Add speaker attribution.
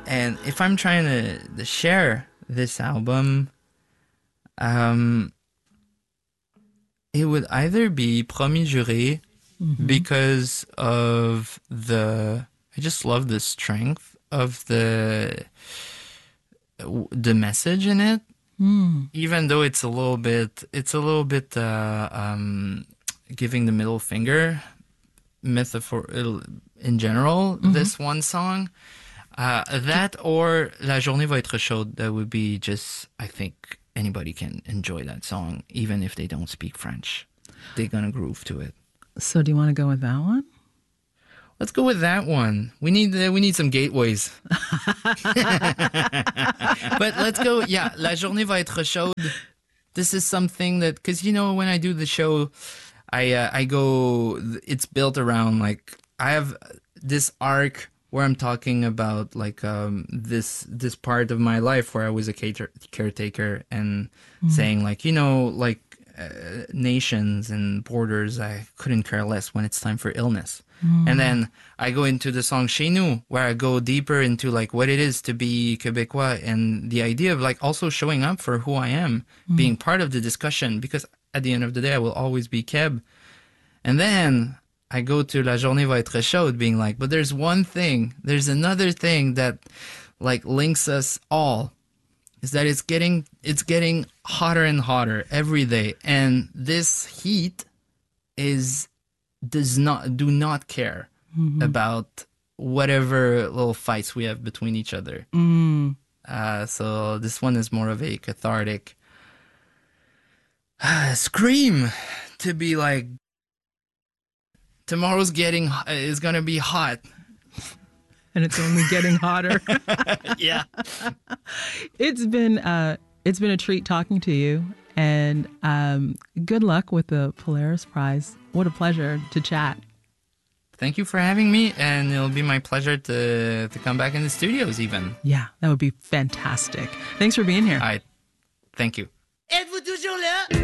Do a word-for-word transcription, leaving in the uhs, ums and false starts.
Speaker 1: And if I'm trying to, to share this album, um, it would either be Promis Juré, mm-hmm. because of the, I just love the strength of the the message in it, mm. even though it's a little bit, it's a little bit uh, um, giving the middle finger, metaphor in general. Mm-hmm. This one song, uh, that or La Journée va être chaude, that would be just, I think anybody can enjoy that song, even if they don't speak French. They're gonna groove to it.
Speaker 2: So, do you want to go with that one?
Speaker 1: Let's go with that one. We need uh, we need some gateways. But let's go. Yeah, La Journée va être chaude. This is something that, because you know, when I do the show, I uh, I go. It's built around, like, I have this arc where I'm talking about like um, this this part of my life where I was a cater- caretaker and mm. saying, like, you know, like uh, nations and borders, I couldn't care less when it's time for illness. Mm. And then I go into the song Chez Nous, where I go deeper into like what it is to be Québécois and the idea of like also showing up for who I am, mm. being part of the discussion, because at the end of the day, I will always be Keb. And then I go to La Journée va être chaude, being like, but there's one thing, there's another thing that like links us all, is that it's getting, it's getting hotter and hotter every day. And this heat is, does not, do not care mm-hmm. about whatever little fights we have between each other. Mm. Uh, so this one is more of a cathartic uh, scream to be like, tomorrow's getting is gonna be hot,
Speaker 2: and it's only getting hotter.
Speaker 1: Yeah,
Speaker 2: it's been uh, it's been a treat talking to you, and um, good luck with the Polaris Prize. What a pleasure to chat.
Speaker 1: Thank you for having me, and it'll be my pleasure to to come back in the studios even.
Speaker 2: Yeah, that would be fantastic. Thanks for being here.
Speaker 1: All right, thank you.